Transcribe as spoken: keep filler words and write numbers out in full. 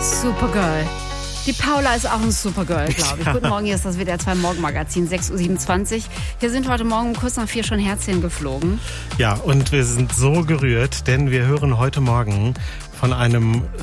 Supergirl. Die Paula ist auch ein Supergirl, glaube ich. Ja. Guten Morgen, hier ist das W D R zwei Morgenmagazin, sechs Uhr siebenundzwanzig. Hier sind heute Morgen kurz nach vier schon Herzchen geflogen. Ja, und wir sind so gerührt, denn wir hören heute Morgen von einem